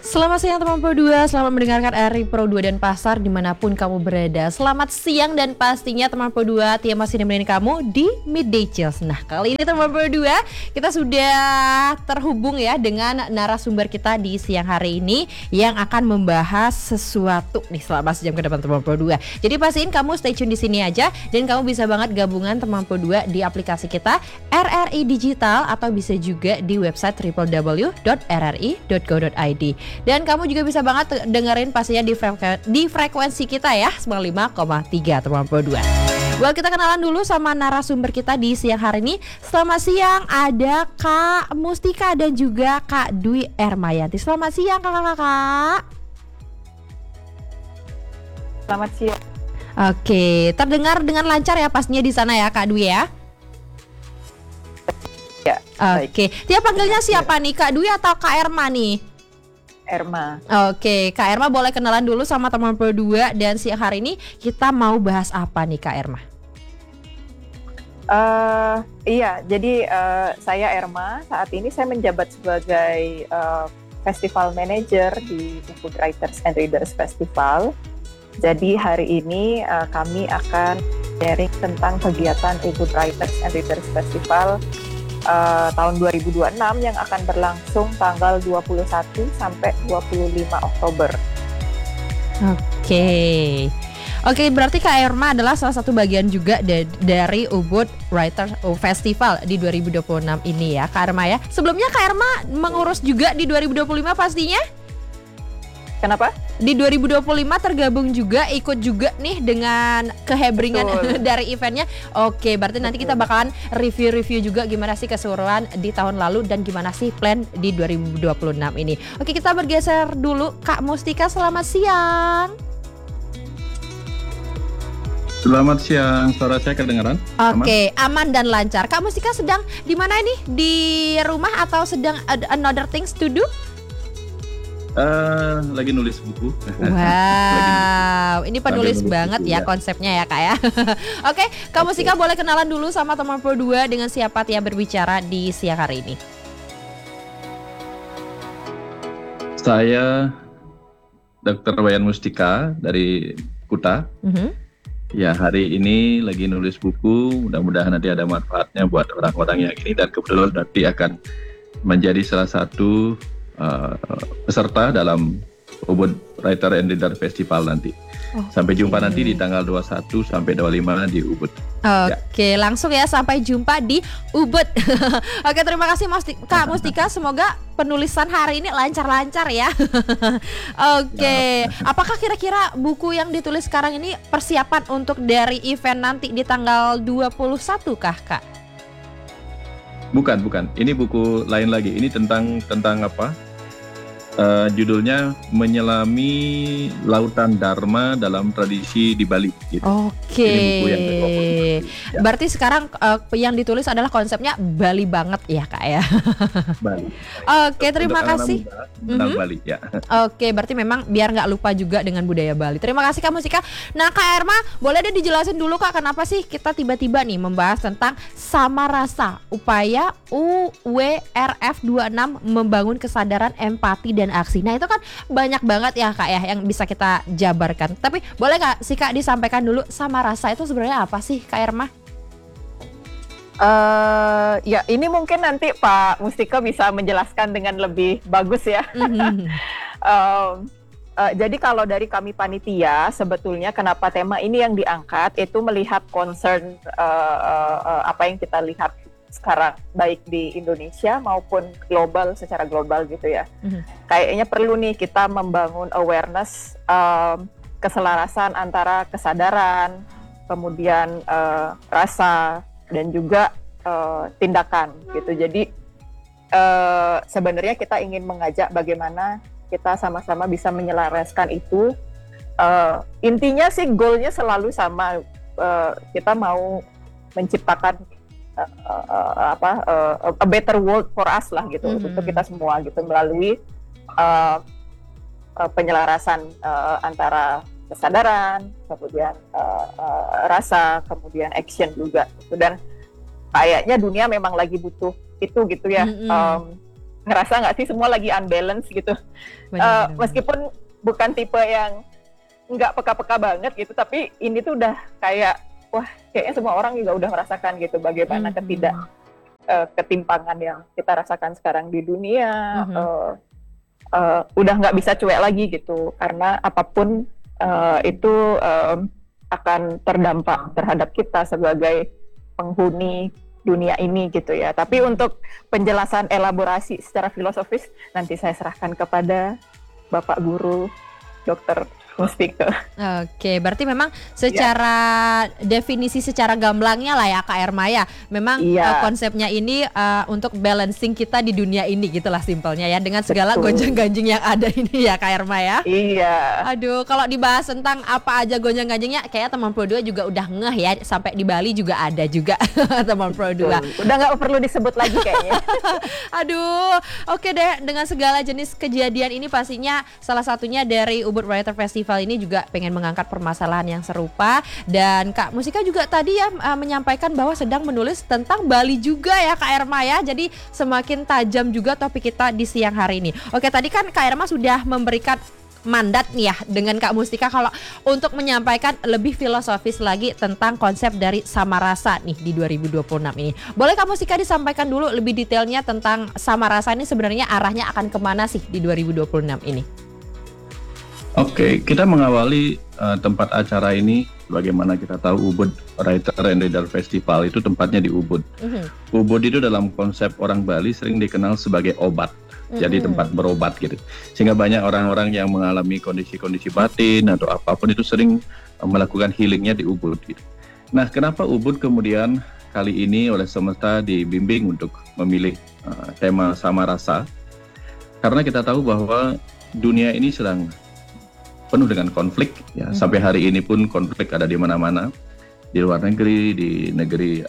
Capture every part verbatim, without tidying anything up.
Selamat siang teman Pro dua, selamat mendengarkan R R I Pro dua dan Pasar dimanapun kamu berada. Selamat siang dan pastinya teman Pro dua, Tia masih nemenin kamu di Midday Chills. Nah kali ini teman Pro dua, kita sudah terhubung ya dengan narasumber kita di siang hari ini yang akan membahas sesuatu nih selama sejam ke depan teman Pro dua. Jadi pastiin kamu stay tune di sini aja dan kamu bisa banget gabungan teman Pro dua di aplikasi kita R R I Digital atau bisa juga di website w w w dot r r i dot go dot i d. Dan kamu juga bisa banget dengerin pastinya di, frekuensi, di frekuensi kita ya sembilan puluh lima koma tiga teman Pro dua. Well, kita kenalan dulu sama narasumber kita di siang hari ini. Selamat siang, ada Kak Mustika dan juga Kak Dwi Ermayanti. Selamat siang kakak-kakak. Selamat siang. Oke, terdengar dengan lancar ya pastinya di sana ya Kak Dwi ya. Ya. Oke, dia panggilnya siapa nih, Kak Dwi atau Kak Erma nih? Erma. Oke, Kak Erma boleh kenalan dulu sama teman Pro dua dan siang hari ini kita mau bahas apa nih Kak Erma? Uh, iya, jadi uh, saya Erma. Saat ini saya menjabat sebagai uh, Festival Manager di Ubud Writers and Readers Festival. Jadi hari ini uh, kami akan sharing tentang kegiatan Ubud Writers and Readers Festival Uh, tahun dua ribu dua puluh enam yang akan berlangsung tanggal dua puluh satu sampai dua puluh lima Oktober. Oke. Oke, berarti Kak Erma adalah salah satu bagian juga da- dari Ubud Writers Festival di dua ribu dua puluh enam ini ya, Kak Erma ya. Sebelumnya Kak Erma mengurus juga di dua ribu dua puluh lima pastinya? Kenapa? Di dua ribu dua puluh lima tergabung juga, ikut juga nih dengan kehebringan dari eventnya. Oke, berarti nanti kita bakalan review-review juga gimana sih keseluruhan di tahun lalu dan gimana sih plan di dua ribu dua puluh enam ini. Oke, kita bergeser dulu. Kak Mustika, selamat siang. Selamat siang, suara saya kedengaran? Oke, aman? aman dan lancar. Kak Mustika sedang di mana ini? Di rumah atau sedang another things to do? Uh, lagi nulis buku. Wow, ini penulis nulis banget buku, ya, ya konsepnya ya Kak ya. Oke, Kak Mustika boleh kenalan dulu sama teman Pro dua dengan siapa Tia berbicara di siang hari ini. Saya dokter Wayan Mustika dari Kuta. Mm-hmm. Ya, hari ini lagi nulis buku. Mudah-mudahan nanti ada manfaatnya buat orang-orang yang ini dan kebetulan nanti akan menjadi salah satu Uh, peserta dalam Ubud Writer and Reader Festival nanti. Oh, sampai jumpa okay. nanti di tanggal dua puluh satu sampai dua puluh lima di Ubud. Oke, ya. Langsung ya sampai jumpa di Ubud. Oke, terima kasih Mustika, Kak Mustika. Semoga penulisan hari ini lancar-lancar ya. Oke, apakah kira-kira buku yang ditulis sekarang ini persiapan untuk dari event nanti di tanggal dua puluh satu kah, Kak? Bukan, bukan. Ini buku lain lagi. Ini tentang tentang apa? Uh, judulnya Menyelami Lautan Dharma dalam Tradisi di Bali. Gitu. Oke. Ini buku yang kedua puluh satu. Ya. Berarti sekarang uh, yang ditulis adalah konsepnya Bali banget ya Kak ya. Bali. Oke, terima Untuk kasih. Tentang mm-hmm. Bali ya. Oke, berarti memang biar nggak lupa juga dengan budaya Bali. Terima kasih Kak Mustika. Nah Kak Erma, boleh deh dijelasin dulu Kak, kenapa sih kita tiba-tiba nih membahas tentang Sama Rasa, upaya U W R F dua puluh enam membangun kesadaran, empati dan aksi. Nah itu kan banyak banget ya Kak ya yang bisa kita jabarkan. Tapi boleh Kak sih Kak disampaikan dulu Sama Rasa itu sebenarnya apa sih Kak Erma? Uh, ya ini mungkin nanti Pak Mustika bisa menjelaskan dengan lebih bagus ya. Mm-hmm. uh, uh, jadi kalau dari kami panitia sebetulnya kenapa tema ini yang diangkat itu melihat concern uh, uh, uh, apa yang kita lihat sekarang baik di Indonesia maupun global, secara global gitu ya. Mm-hmm. Kayaknya perlu nih kita membangun awareness, um, keselarasan antara kesadaran, kemudian uh, rasa dan juga uh, tindakan gitu. Jadi uh, sebenarnya kita ingin mengajak bagaimana kita sama-sama bisa menyelaraskan itu. Uh, intinya sih goalnya selalu sama, uh, kita mau menciptakan Uh, uh, apa uh, a better world for us lah gitu, mm-hmm. untuk kita semua gitu melalui uh, uh, penyelarasan uh, antara kesadaran, kemudian uh, uh, rasa, kemudian action juga gitu. Dan kayaknya dunia memang lagi butuh itu gitu ya. Mm-hmm. um, ngerasa nggak sih semua lagi unbalance gitu. Benar, Uh, benar, meskipun bukan tipe yang nggak peka-peka banget gitu, tapi ini tuh udah kayak wah kayaknya semua orang juga udah merasakan gitu bagaimana Mhm. ketidak uh, ketimpangan yang kita rasakan sekarang di dunia. Mhm. uh, uh, udah nggak bisa cuek lagi gitu, karena apapun uh, itu um, akan terdampak terhadap kita sebagai penghuni dunia ini gitu ya. Tapi untuk penjelasan elaborasi secara filosofis nanti saya serahkan kepada Bapak Guru Dokter Mustika. Oke, berarti memang secara definisi secara gamblangnya lah ya Kak Erma ya. Memang Iya. uh, konsepnya ini uh, untuk balancing kita di dunia ini gitulah simpelnya ya, dengan segala Betul. gonjang-ganjing yang ada ini ya Kak Erma ya. Iya. Aduh, kalau dibahas tentang apa aja gonjang-ganjingnya, kayaknya teman Pro dua juga udah ngeh ya, sampai di Bali juga ada juga teman Pro dua. Udah nggak perlu disebut lagi kayaknya. Aduh, oke deh, dengan segala jenis kejadian ini pastinya salah satunya dari Ubud Writer Festival ini juga pengen mengangkat permasalahan yang serupa. Dan Kak Mustika juga tadi ya uh, menyampaikan bahwa sedang menulis tentang Bali juga ya Kak Erma ya. Jadi semakin tajam juga topik kita di siang hari ini. Oke, tadi kan Kak Erma sudah memberikan mandat nih ya dengan Kak Mustika kalau untuk menyampaikan lebih filosofis lagi tentang konsep dari sama rasa nih di dua ribu dua puluh enam ini. Boleh Kak Mustika disampaikan dulu lebih detailnya tentang sama rasa ini sebenarnya arahnya akan kemana sih di dua ribu dua puluh enam ini? Oke, kita mengawali uh, tempat acara ini, bagaimana kita tahu Ubud Writer and Reader Festival itu tempatnya di Ubud. Mm-hmm. Ubud itu dalam konsep orang Bali sering dikenal sebagai obat, mm-hmm. jadi tempat berobat gitu. Sehingga banyak orang-orang yang mengalami kondisi-kondisi batin atau apapun itu sering uh, melakukan healingnya di Ubud gitu. Nah, kenapa Ubud kemudian kali ini oleh semesta dibimbing untuk memilih uh, tema sama rasa? Karena kita tahu bahwa dunia ini sedang penuh dengan konflik ya. Hmm. Sampai hari ini pun konflik ada di mana-mana, di luar negeri, di negeri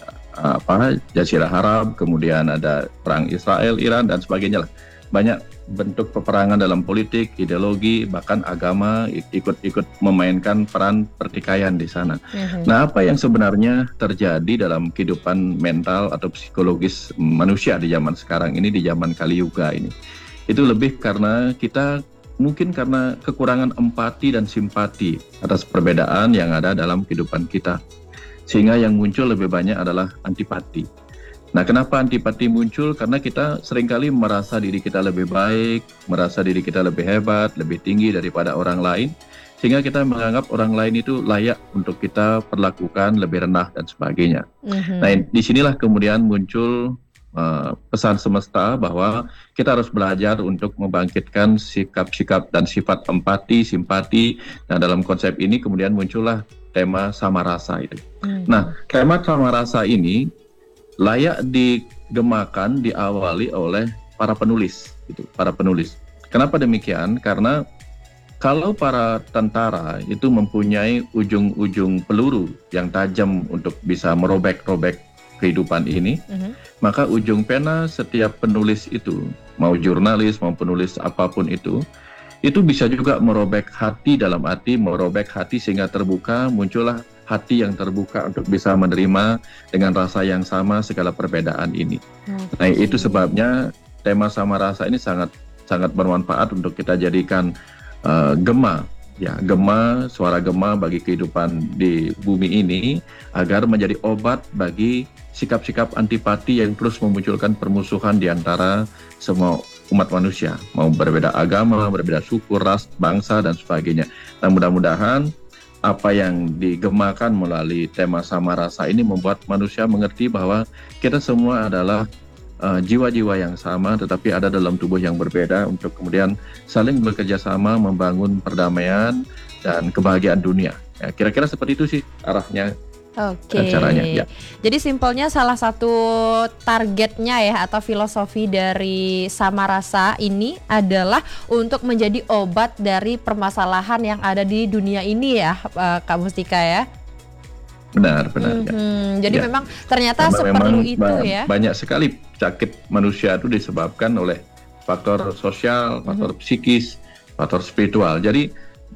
apa Jazirah Arab, kemudian ada perang Israel, Iran dan sebagainya lah. Banyak bentuk peperangan dalam politik, ideologi, bahkan agama ikut-ikut memainkan peran pertikaian di sana. Hmm. Nah, apa yang sebenarnya terjadi dalam kehidupan mental atau psikologis manusia di zaman sekarang ini, di zaman Kali Yuga ini? Itu lebih karena kita mungkin karena kekurangan empati dan simpati atas perbedaan yang ada dalam kehidupan kita. Sehingga yang muncul lebih banyak adalah antipati. Nah, kenapa antipati muncul? Karena kita seringkali merasa diri kita lebih baik, merasa diri kita lebih hebat, lebih tinggi daripada orang lain. Sehingga kita menganggap orang lain itu layak untuk kita perlakukan lebih rendah dan sebagainya. Mm-hmm. Nah, disinilah kemudian muncul Uh, pesan semesta bahwa kita harus belajar untuk membangkitkan sikap-sikap dan sifat empati, simpati. Nah, dalam konsep ini kemudian muncullah tema sama rasa itu. Hmm. Nah, tema sama rasa ini layak digemakan, diawali oleh para penulis, gitu, para penulis. Kenapa demikian? Karena kalau para tentara itu mempunyai ujung-ujung peluru yang tajam untuk bisa merobek-robek kehidupan ini, uh-huh. maka ujung pena setiap penulis itu, mau jurnalis, mau penulis apapun itu, itu bisa juga merobek hati, dalam arti merobek hati sehingga terbuka, muncullah hati yang terbuka untuk bisa menerima dengan rasa yang sama segala perbedaan ini. Okay. Nah, itu sebabnya tema sama rasa ini sangat sangat bermanfaat untuk kita jadikan uh, gema. Ya, gema, suara gema bagi kehidupan di bumi ini agar menjadi obat bagi sikap-sikap antipati yang terus memunculkan permusuhan di antara semua umat manusia, mau berbeda agama, berbeda suku, ras, bangsa dan sebagainya. Nah, mudah-mudahan apa yang digemakan melalui tema sama rasa ini membuat manusia mengerti bahwa kita semua adalah Uh, jiwa-jiwa yang sama tetapi ada dalam tubuh yang berbeda untuk kemudian saling bekerja sama membangun perdamaian dan kebahagiaan dunia. Ya, kira-kira seperti itu sih arahnya. Oke. Caranya, ya. Jadi simpelnya salah satu targetnya ya atau filosofi dari sama rasa ini adalah untuk menjadi obat dari permasalahan yang ada di dunia ini ya, Kak Mustika ya. Benar, benar. Mm-hmm. Ya. Jadi ya. Memang ternyata Karena seperlu memang itu ba- ya. Banyak sekali sakit manusia itu disebabkan oleh faktor sosial, faktor mm-hmm. psikis, faktor spiritual. Jadi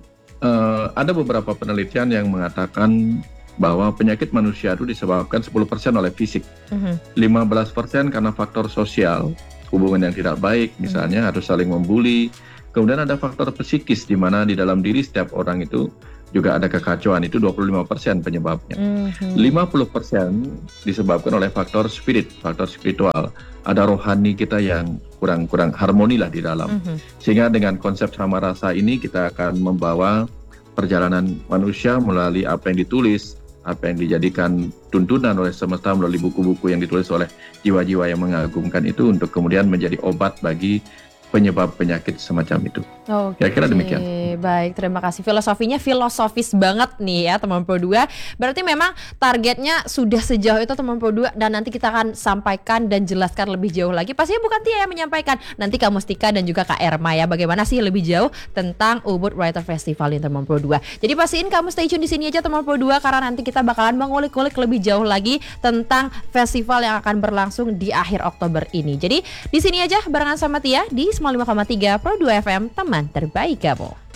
uh, ada beberapa penelitian yang mengatakan bahwa penyakit manusia itu disebabkan sepuluh persen oleh fisik, mm-hmm. lima belas persen karena faktor sosial, hubungan yang tidak baik, misalnya harus saling membuli. Kemudian ada faktor psikis di mana di dalam diri setiap orang itu juga ada kekacauan, itu dua puluh lima persen penyebabnya. Mm-hmm. lima puluh persen disebabkan oleh faktor spirit, faktor spiritual. Ada rohani kita yang kurang-kurang harmoni lah di dalam. Mm-hmm. Sehingga dengan konsep sama rasa ini kita akan membawa perjalanan manusia melalui apa yang ditulis, apa yang dijadikan tuntunan oleh semesta melalui buku-buku yang ditulis oleh jiwa-jiwa yang mengagumkan itu untuk kemudian menjadi obat bagi penyebab penyakit semacam itu. Oke, kira-kira demikian. Baik, terima kasih. Filosofinya filosofis banget nih ya teman Pro dua. Berarti memang targetnya sudah sejauh itu teman Pro dua, dan nanti kita akan sampaikan dan jelaskan lebih jauh lagi. Pastinya bukan Tia yang menyampaikan, nanti Kak Mustika dan juga Kak Erma ya, bagaimana sih lebih jauh tentang Ubud Writer Festival ini teman Pro dua. Jadi pastiin kamu stay tune di sini aja teman Pro dua, karena nanti kita bakalan mengulik-ulik lebih jauh lagi tentang festival yang akan berlangsung di akhir Oktober ini. Jadi di sini aja barengan sama Tia di sembilan puluh lima koma tiga Pro dua F M, teman terbaik kamu.